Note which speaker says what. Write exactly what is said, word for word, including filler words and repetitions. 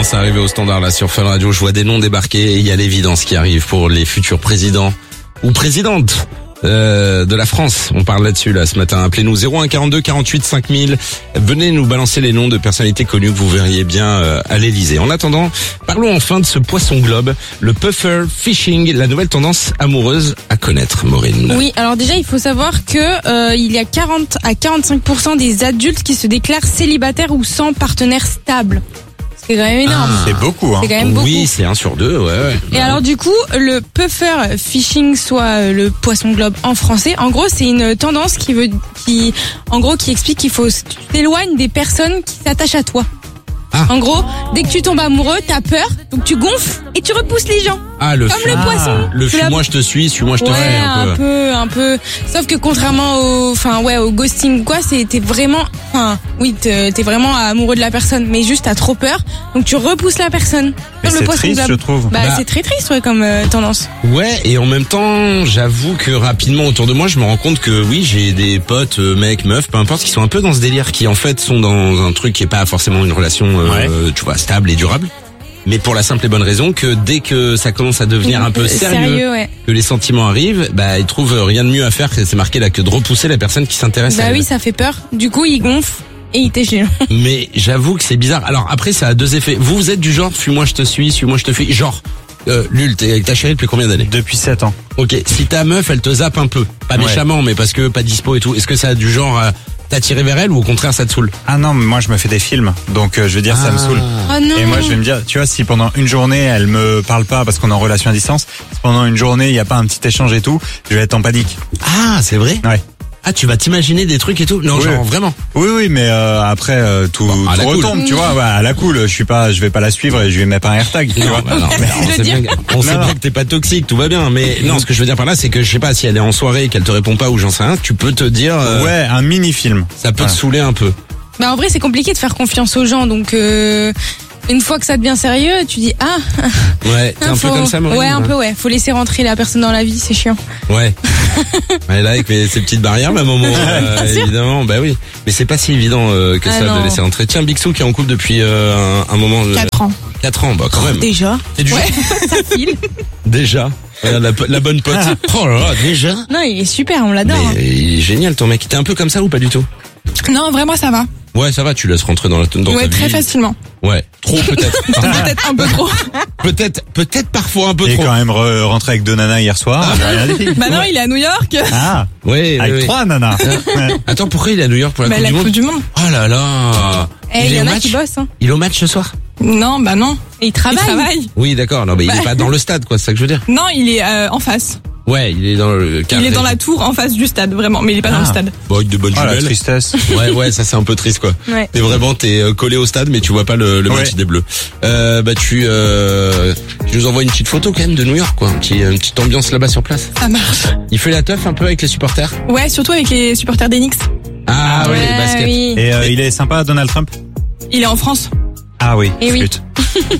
Speaker 1: commence à arriver au standard là sur Fun Radio. Je vois des noms débarquer et il y a l'évidence qui arrive pour les futurs présidents ou présidentes euh, de la France. On parle là-dessus là ce matin. Appelez-nous zéro un quarante-deux quarante-huit cinq mille. Venez nous balancer les noms de personnalités connues que vous verriez bien euh, à l'Elysée. En attendant, parlons enfin de ce poisson globe, le puffer fishing, la nouvelle tendance amoureuse à connaître, Maureen.
Speaker 2: Oui, alors déjà il faut savoir que euh, il y a quarante à quarante-cinq pour cent des adultes qui se déclarent célibataires ou sans partenaire stable. C'est quand même énorme.
Speaker 1: Ah,
Speaker 3: c'est beaucoup, hein.
Speaker 2: C'est quand même beaucoup.
Speaker 1: Oui, c'est un sur deux, ouais, ouais.
Speaker 2: Et alors du coup, le puffer fishing, soit le poisson globe en français, en gros c'est une tendance qui veut, qui, en gros qui explique qu'il faut que tu t'éloignes des personnes qui s'attachent à toi.
Speaker 1: Ah.
Speaker 2: En gros, dès que tu tombes amoureux, t'as peur, donc tu gonfles et tu repousses les gens.
Speaker 1: Ah, le
Speaker 2: Comme
Speaker 1: fuis-
Speaker 2: le poisson.
Speaker 1: Le
Speaker 2: C'est la-
Speaker 1: fuis-moi je te suis, suis-moi je te
Speaker 2: Ouais,
Speaker 1: rêve
Speaker 2: un
Speaker 1: un peu.
Speaker 2: peu, un peu. Sauf que contrairement au, enfin ouais, au ghosting quoi, c'est t'es vraiment, enfin oui, t'es t'es vraiment amoureux de la personne, mais juste t'as trop peur, donc tu repousses la personne.
Speaker 3: Mais
Speaker 2: Comme le
Speaker 3: c'est
Speaker 2: poisson
Speaker 3: triste,
Speaker 2: globe.
Speaker 3: je trouve.
Speaker 2: Bah,
Speaker 1: Bah.
Speaker 2: c'est très triste ouais comme euh, tendance.
Speaker 1: Ouais, et en même temps, j'avoue que rapidement autour de moi, je me rends compte que oui, j'ai des potes, euh, mecs, meufs, peu importe, qui sont un peu dans ce délire, qui en fait sont dans un truc qui est pas forcément une relation, euh, tu vois, stable et durable. Mais pour la simple et bonne raison que dès que ça commence à devenir un peu
Speaker 2: Euh,
Speaker 1: sérieux,
Speaker 2: ouais.
Speaker 1: que les sentiments arrivent, bah ils trouvent rien de mieux à faire, c'est marqué là, que de repousser la personne qui s'intéresse à
Speaker 2: Bah
Speaker 1: elle.
Speaker 2: oui, ça fait peur. Du coup, il gonfle et il t'échelle.
Speaker 1: Mais j'avoue que c'est bizarre. Alors après, ça a deux effets. Vous, vous êtes du genre, fuis-moi je te suis, suis-moi je te fuis. Genre, euh, Lul, t'es avec ta chérie depuis combien d'années?
Speaker 3: Depuis sept ans.
Speaker 1: Ok, si ta meuf, elle te zappe un peu, pas
Speaker 3: Ouais.
Speaker 1: méchamment, mais parce que pas dispo et tout, est-ce que ça a du genre à t'attirer vers elle ou au contraire ça te saoule?
Speaker 3: Ah non, mais moi je me fais des films, donc euh, je veux dire ça me saoule.
Speaker 2: Oh non.
Speaker 3: Et moi je vais me dire, tu vois, si pendant une journée elle me parle pas parce qu'on est en relation à distance, si pendant une journée il y a pas un petit échange et tout, je vais être en panique.
Speaker 1: Ah, c'est vrai?
Speaker 3: Ouais.
Speaker 1: Ah, tu vas t'imaginer des trucs et tout? Non,
Speaker 3: Oui.
Speaker 1: genre vraiment.
Speaker 3: Oui oui, mais euh, après euh, tout,
Speaker 1: Bon, à
Speaker 3: tout
Speaker 1: la cool.
Speaker 3: retombe, tu vois, ouais, à la cool. Je suis pas, je vais pas la suivre et je vais mettre un AirTag, tu
Speaker 1: Non,
Speaker 3: vois.
Speaker 1: bah non, mais on
Speaker 2: Je
Speaker 1: sait
Speaker 2: veux dire.
Speaker 1: bien, que- on sait
Speaker 3: Non,
Speaker 1: bien
Speaker 3: non.
Speaker 1: que t'es pas toxique, tout va bien. Mais non, ce que je veux dire par là, c'est que je sais pas, si elle est en soirée et qu'elle te répond pas ou j'en sais rien, tu peux te dire, euh,
Speaker 3: Ouais, un mini film.
Speaker 1: ça peut
Speaker 3: Ouais.
Speaker 1: te saouler un peu.
Speaker 2: Bah en vrai, c'est compliqué de faire confiance aux gens, donc euh, une fois que ça devient sérieux, tu dis ah.
Speaker 1: Ouais, t'es un
Speaker 2: faut-
Speaker 1: peu comme ça, Maureen?
Speaker 2: Ouais, un peu ouais. Faut laisser rentrer la personne dans la vie, c'est chiant.
Speaker 1: Ouais. Ouais, là, avec les- ces petites barrières, même au moment, euh,
Speaker 2: Bien sûr.
Speaker 1: évidemment, bah oui. Mais c'est pas si évident euh, que
Speaker 2: Ah
Speaker 1: ça de
Speaker 2: non.
Speaker 1: laisser entrer. Tiens, Bixou qui est en couple depuis euh, un, un moment. euh,
Speaker 2: Quatre ans.
Speaker 1: Quatre ans, bah quand même.
Speaker 2: Déjà.
Speaker 1: C'est du
Speaker 2: Ouais, ça file.
Speaker 1: Déjà. Regarde la, la bonne pote. Oh là là, déjà.
Speaker 2: Non, il est super, on l'adore. hein.
Speaker 1: Mais il est génial ton mec. T'es un peu comme ça ou pas du tout?
Speaker 4: Non, vraiment, ça va.
Speaker 1: Ouais, ça va, tu laisses rentrer dans, la, dans
Speaker 4: Ouais,
Speaker 1: ta
Speaker 4: très
Speaker 1: vie.
Speaker 4: facilement.
Speaker 1: Ouais, trop peut-être.
Speaker 4: Peut-être un peu trop.
Speaker 1: peut-être, peut-être parfois un peu
Speaker 3: Et
Speaker 1: trop.
Speaker 3: quand même re- rentré avec deux nanas hier soir. j'ai rien dit.
Speaker 4: Bah non, il est à New York.
Speaker 3: Ah,
Speaker 1: Ouais,
Speaker 3: avec
Speaker 1: ouais, ouais.
Speaker 3: trois nanas. Ouais.
Speaker 1: Attends, pourquoi il est à New York pour la
Speaker 4: Bah,
Speaker 1: Coupe
Speaker 4: la
Speaker 1: du Monde?
Speaker 4: Coupe du Monde.
Speaker 1: Oh là là.
Speaker 2: Eh, il
Speaker 1: est
Speaker 2: y
Speaker 1: au
Speaker 2: en a
Speaker 1: match
Speaker 2: qui bossent. Hein.
Speaker 1: Il est au match ce soir?
Speaker 4: Non, bah non.
Speaker 2: Et ils
Speaker 4: Il
Speaker 2: travaillent.
Speaker 4: travaille.
Speaker 1: Oui, d'accord. Non, mais il est pas dans le stade, quoi. C'est ça que je veux dire.
Speaker 4: Non, il est euh, en face.
Speaker 1: Ouais, il est dans le carré.
Speaker 4: Il est dans la tour en face du stade, vraiment. Mais il est pas dans le stade.
Speaker 1: Bon, avec de bonnes
Speaker 3: Oh la
Speaker 1: jumelles.
Speaker 3: tristesse.
Speaker 1: Ouais, ouais, ça c'est un peu triste, quoi.
Speaker 2: Ouais.
Speaker 1: T'es vraiment, t'es euh, collé au stade, mais tu vois pas le, le
Speaker 3: Ouais.
Speaker 1: match des Bleus. Euh, bah tu, euh, tu nous envoies une petite photo quand même de New York, quoi. Un petit, une petite ambiance là-bas sur place.
Speaker 4: Ça marche.
Speaker 1: Il fait la teuf un peu avec les supporters.
Speaker 4: Ouais, surtout avec les supporters d'Enix.
Speaker 1: Ah, ouais,
Speaker 2: Ouais,
Speaker 1: les baskets.
Speaker 2: oui.
Speaker 3: Et euh, il est sympa, Donald Trump?
Speaker 4: Il est en France.
Speaker 3: Ah oui,
Speaker 2: Eh oui.
Speaker 3: flûte.